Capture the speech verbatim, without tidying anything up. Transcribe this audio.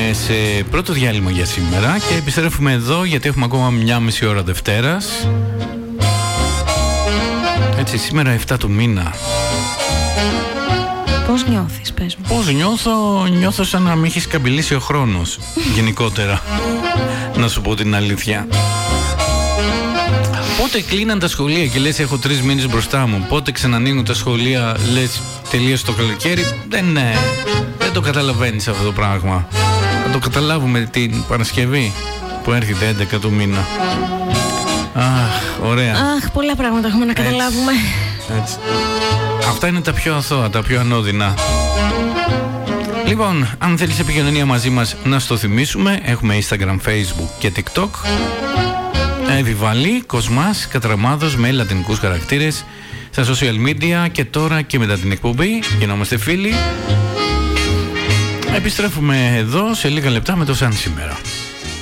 σε πρώτο διάλειμμα για σήμερα και επιστρέφουμε εδώ γιατί έχουμε ακόμα μια μισή ώρα Δευτέρας. Έτσι, σήμερα εφτά του μήνα. Πώς νιώθεις, πες μου? Πώς νιώθω? Νιώθω σαν να μην έχει καμπυλήσει ο χρόνος γενικότερα. Να σου πω την αλήθεια. Πότε κλείναν τα σχολεία και λες έχω τρεις μήνες μπροστά μου? Πότε ξανανοίγουν τα σχολεία, λες τελείωσε το καλοκαίρι? Δεν, ναι, δεν το καταλαβαίνεις αυτό το πράγμα. Θα το καταλάβουμε την Παρασκευή που έρχεται έντεκα του μήνα. Αχ, ωραία. Αχ, πολλά πράγματα έχουμε να καταλάβουμε. Έτσι, έτσι. Αυτά είναι τα πιο αθώα, τα πιο ανώδυνα. Λοιπόν, αν θέλεις επικοινωνία μαζί μας να στο θυμίσουμε, έχουμε Instagram, Facebook και TikTok. Επιβαλή, Κοσμάς, Κατραμάδος με λατινικούς χαρακτήρες στα social media και τώρα και μετά την εκπομπή γινόμαστε φίλοι. Επιστρέφουμε εδώ σε λίγα λεπτά με το Σαν Σήμερα.